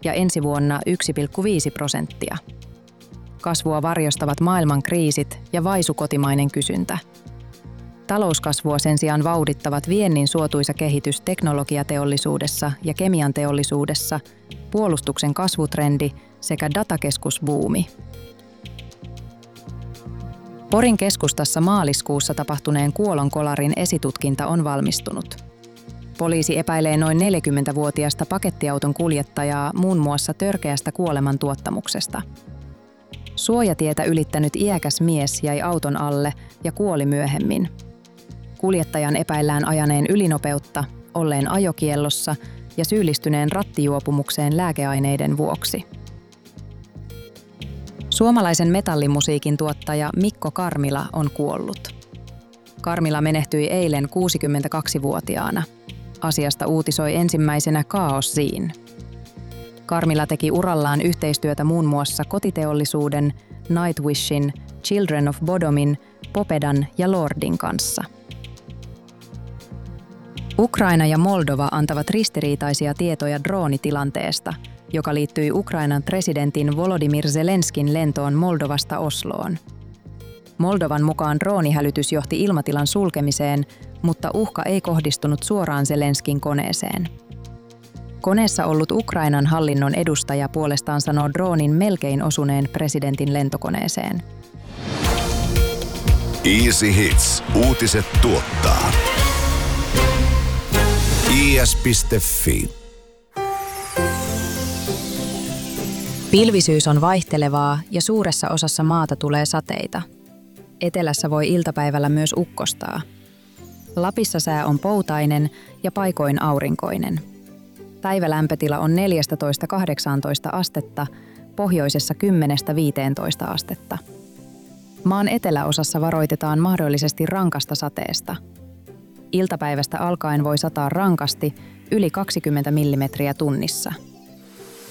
ja ensi vuonna 1,5%. Kasvua varjostavat maailman kriisit ja vaisu kotimainen kysyntä. Talouskasvua sen sijaan vauhdittavat viennin suotuisa kehitys teknologiateollisuudessa ja kemian teollisuudessa, puolustuksen kasvutrendi sekä datakeskusbuumi. Porin keskustassa maaliskuussa tapahtuneen kuolonkolarin esitutkinta on valmistunut. Poliisi epäilee noin 40-vuotiasta pakettiauton kuljettajaa muun muassa törkeästä kuolemantuottamuksesta. Suojatietä ylittänyt iäkäs mies jäi auton alle ja kuoli myöhemmin. Kuljettajan epäillään ajaneen ylinopeutta, olleen ajokiellossa ja syyllistyneen rattijuopumukseen lääkeaineiden vuoksi. Suomalaisen metallimusiikin tuottaja Mikko Karmila on kuollut. Karmila menehtyi eilen 62-vuotiaana. Asiasta uutisoi ensimmäisenä Chaos Scene. Karmila teki urallaan yhteistyötä muun muassa kotiteollisuuden, Nightwishin, Children of Bodomin, Popedan ja Lordin kanssa. Ukraina ja Moldova antavat ristiriitaisia tietoja droonitilanteesta, joka liittyi Ukrainan presidentin Volodymyr Zelenskin lentoon Moldovasta Osloon. Moldovan mukaan droonihälytys johti ilmatilan sulkemiseen, mutta uhka ei kohdistunut suoraan Zelenskin koneeseen. Koneessa ollut Ukrainan hallinnon edustaja puolestaan sanoo droonin melkein osuneen presidentin lentokoneeseen. Easy Hits. Uutiset tuottaa. is.fi. Pilvisyys on vaihtelevaa ja suuressa osassa maata tulee sateita. Etelässä voi iltapäivällä myös ukkostaa. Lapissa sää on poutainen ja paikoin aurinkoinen. Päivälämpötila on 14–18 astetta, pohjoisessa 10–15 astetta. Maan eteläosassa varoitetaan mahdollisesti rankasta sateesta. Iltapäivästä alkaen voi sataa rankasti yli 20 millimetriä tunnissa.